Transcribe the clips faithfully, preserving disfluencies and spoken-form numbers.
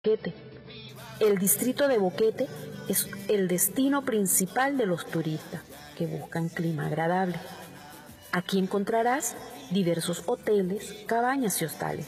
Boquete. El distrito de Boquete es el destino principal de los turistas que buscan clima agradable. Aquí encontrarás diversos hoteles, cabañas y hostales.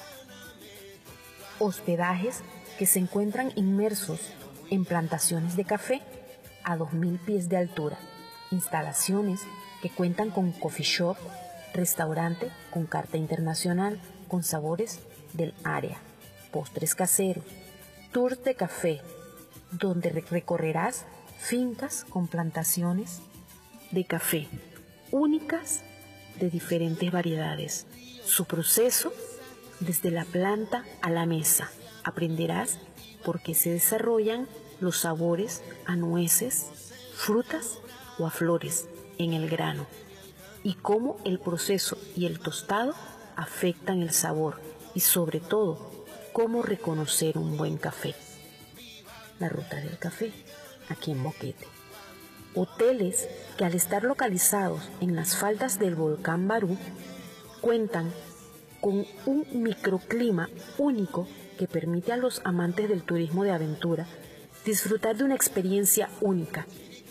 Hospedajes que se encuentran inmersos en plantaciones de café a dos mil pies de altura. Instalaciones que cuentan con coffee shop, restaurante con carta internacional con sabores del área, postres caseros, tours de café, donde recorrerás fincas con plantaciones de café únicas de diferentes variedades. Su proceso desde la planta a la mesa. Aprenderás por qué se desarrollan los sabores a nueces, frutas o a flores en el grano y cómo el proceso y el tostado afectan el sabor y sobre todo cómo reconocer un buen café. La ruta del café, aquí en Boquete. Hoteles que al estar localizados en las faldas del volcán Barú cuentan con un microclima único que permite a los amantes del turismo de aventura disfrutar de una experiencia única.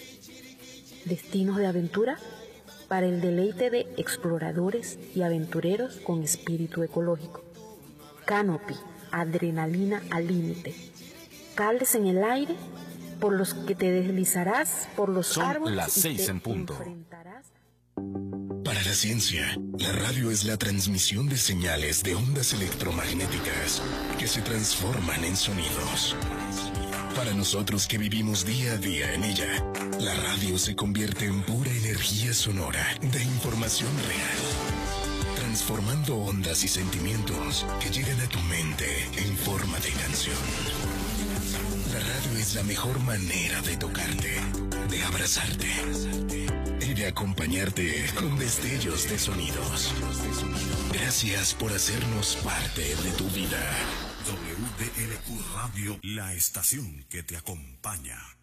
Destinos de aventura para el deleite de exploradores y aventureros con espíritu ecológico. Canopy, adrenalina al límite. Cables en el aire por los que te deslizarás por los Son árboles las y seis te en punto. enfrentarás. Para la ciencia, la radio es la transmisión de señales de ondas electromagnéticas que se transforman en sonidos. Para nosotros que vivimos día a día en ella, la radio se convierte en pura energía sonora de información real, transformando ondas y sentimientos que llegan a tu mente en forma de canción. La radio es la mejor manera de tocarte, de abrazarte y de acompañarte con destellos de sonidos. Gracias por hacernos parte de tu vida. W D L Q Radio, la estación que te acompaña.